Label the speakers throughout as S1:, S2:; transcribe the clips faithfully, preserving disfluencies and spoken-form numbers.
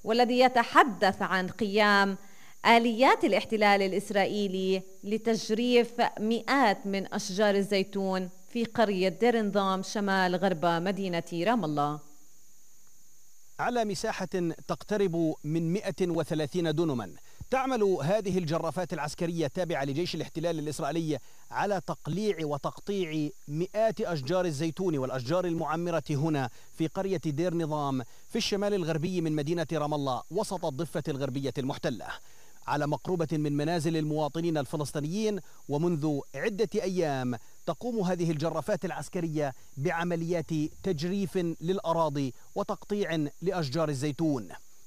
S1: والذي يتحدث عن قيام آليات الاحتلال الإسرائيلي لتجريف مئات من أشجار الزيتون في قرية دير نظام شمال غرب مدينة رام الله
S2: على مساحة تقترب من مئة وثلاثين دنما. تعمل هذه الجرافات العسكرية التابعة لجيش الاحتلال الإسرائيلي على تقليع وتقطيع مئات أشجار الزيتون والأشجار المعمرة هنا في قرية دير نظام في الشمال الغربي من مدينة رام الله وسط الضفة الغربية المحتلة، على مقربة من منازل المواطنين الفلسطينيين. ومنذ عدة أيام تقوم هذه الجرافات العسكرية بعمليات تجريف للأراضي وتقطيع لأشجار الزيتون.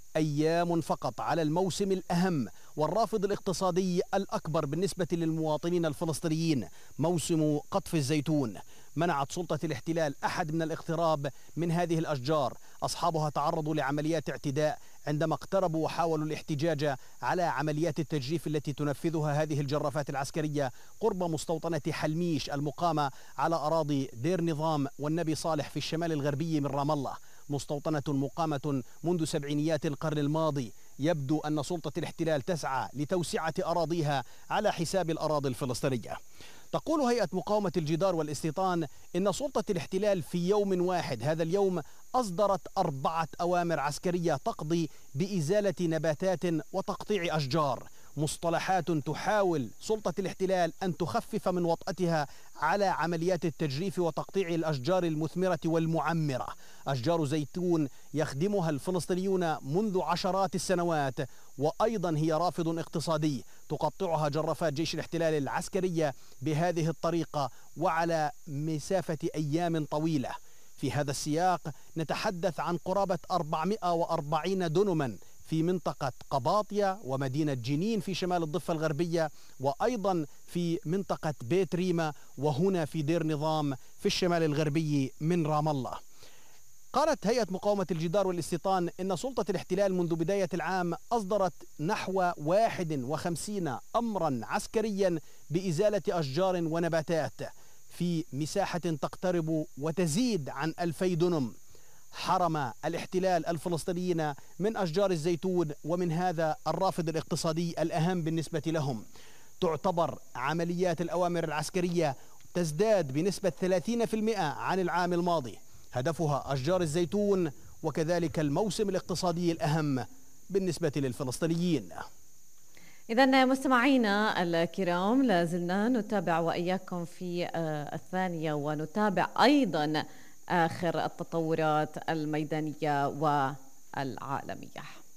S2: أيام فقط على الموسم الأهم والرافض الاقتصادي الأكبر بالنسبة للمواطنين الفلسطينيين، موسم قطف الزيتون. منعت سلطة الاحتلال أحد من الاقتراب من هذه الأشجار. أصحابها تعرضوا لعمليات اعتداء عندما اقتربوا وحاولوا الاحتجاج على عمليات التجريف التي تنفذها هذه الجرافات العسكرية قرب مستوطنة حلميش المقامة على أراضي دير نظام والنبي صالح في الشمال الغربي من رام الله، مستوطنة مقامة منذ سبعينيات القرن الماضي. يبدو أن سلطة الاحتلال تسعى لتوسعة أراضيها على حساب الأراضي الفلسطينية. تقول هيئة مقاومة الجدار والاستيطان إن سلطة الاحتلال في يوم واحد هذا اليوم أصدرت أربعة أوامر عسكرية تقضي بإزالة نباتات وتقطيع أشجار، مصطلحات تحاول سلطة الاحتلال أن تخفف من وطأتها على عمليات التجريف وتقطيع الأشجار المثمرة والمعمرة. أشجار زيتون يخدمها الفلسطينيون منذ عشرات السنوات، وأيضا هي رافض اقتصادي تقطعها جرافات جيش الاحتلال العسكرية بهذه الطريقة وعلى مسافة أيام طويلة. في هذا السياق نتحدث عن قرابة أربعمئة وأربعين دنما في منطقة قباطية ومدينة جنين في شمال الضفة الغربية، وأيضا في منطقة بيت ريما، وهنا في دير نظام في الشمال الغربي من رام الله. قالت هيئة مقاومة الجدار والاستيطان إن سلطة الاحتلال منذ بداية العام أصدرت نحو واحد وخمسين أمرا عسكريا بإزالة أشجار ونباتات في مساحة تقترب وتزيد عن ألفي دنم. حرم الاحتلال الفلسطينيين من أشجار الزيتون ومن هذا الرافد الاقتصادي الأهم بالنسبة لهم. تعتبر عمليات الأوامر العسكرية تزداد بنسبة ثلاثين بالمئة عن العام الماضي، هدفها أشجار الزيتون وكذلك الموسم الاقتصادي الأهم بالنسبة للفلسطينيين.
S1: إذن مستمعينا الكرام، لازلنا نتابع وإياكم في الثانية ونتابع أيضا آخر التطورات الميدانية والعالمية.